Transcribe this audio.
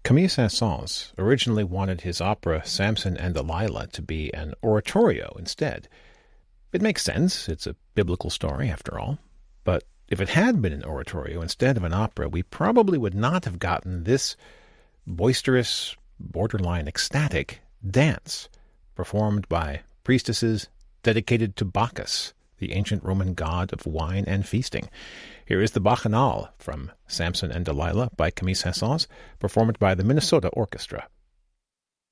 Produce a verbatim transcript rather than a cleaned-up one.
Camille Saint-Saëns originally wanted his opera Samson and Delilah to be an oratorio instead. It makes sense. It's a biblical story, after all. But if it had been an oratorio instead of an opera, we probably would not have gotten this boisterous, borderline ecstatic dance performed by priestesses dedicated to Bacchus, the ancient Roman god of wine and feasting. Here is the Bacchanal from Samson and Delilah by Camille Saint-Saëns, performed by the Minnesota Orchestra.